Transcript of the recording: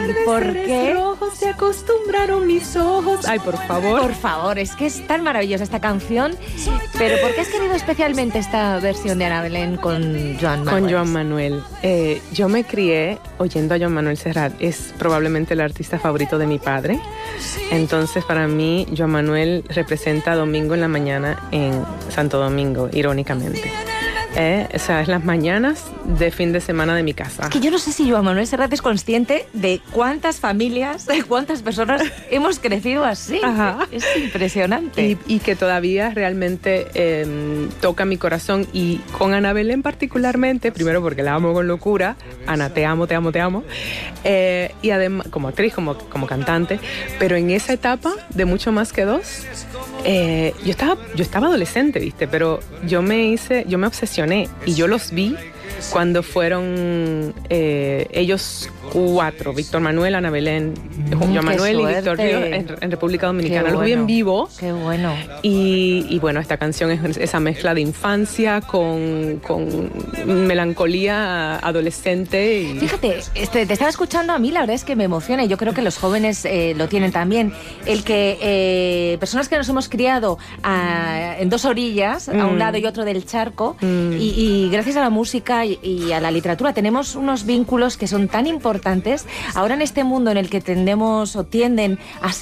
¿Por qué? Rojos se acostumbraron mis ojos. Ay, por favor. Por favor, es que es tan maravillosa esta canción. Pero ¿por qué has querido especialmente esta versión de Ana Belén con Joan Manuel? Con Joan Manuel. Yo me crié oyendo a Joan Manuel Serrat. Es probablemente el artista favorito de mi padre. Entonces, para mí, Joan Manuel representa domingo en la mañana en Santo Domingo, irónicamente. O sea, es las mañanas de fin de semana de mi casa. Es que yo no sé si Joan Manuel Serrat es consciente de cuántas familias, de cuántas personas hemos crecido así. Ajá. Es impresionante. Y que todavía realmente toca mi corazón. Y con Ana Belén particularmente, primero porque la amo con locura. Ana, te amo, te amo, te amo. Y además, como actriz, como cantante. Pero en esa etapa de Mucho Más que Dos, yo estaba adolescente, ¿viste? Pero yo me obsesioné y yo los vi cuando fueron ellos 4, Víctor Manuel, Ana Belén, Joan Manuel y Víctor Ríos en República Dominicana. Los vi en vivo. Qué bueno. Y bueno, esta canción es esa mezcla de infancia con melancolía adolescente. Y... Fíjate, te estaba escuchando, a mí la verdad es que me emociona y yo creo que los jóvenes lo tienen también. El que personas que nos hemos criado en dos orillas, a un lado y otro del charco, y gracias a la música y a la literatura tenemos unos vínculos que son tan importantes ahora en este mundo en el que tienden a